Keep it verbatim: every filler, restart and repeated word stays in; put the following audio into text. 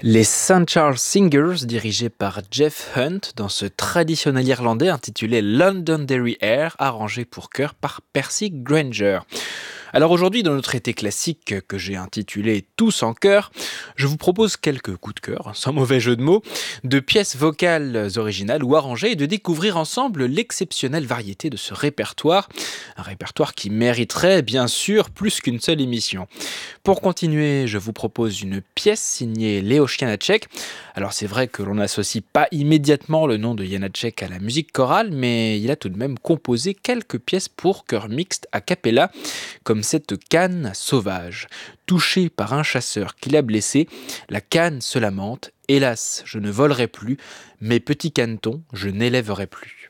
Les Saint Charles Singers, dirigés par Jeff Hunt, dans ce traditionnel irlandais intitulé Londonderry Air, arrangé pour chœur par Percy Grainger. Alors aujourd'hui, dans notre été classique que j'ai intitulé Tous en chœur, je vous propose quelques coups de cœur, sans mauvais jeu de mots, de pièces vocales originales ou arrangées et de découvrir ensemble l'exceptionnelle variété de ce répertoire. Un répertoire qui mériterait bien sûr plus qu'une seule émission. Pour continuer, je vous propose une pièce signée Leos Janáček. Alors c'est vrai que l'on n'associe pas immédiatement le nom de Janáček à la musique chorale, mais il a tout de même composé quelques pièces pour chœur mixte a cappella, comme cette canne sauvage. Touchée par un chasseur qui l'a blessé, la canne se lamente. Hélas, je ne volerai plus, mes petits canetons, je n'élèverai plus.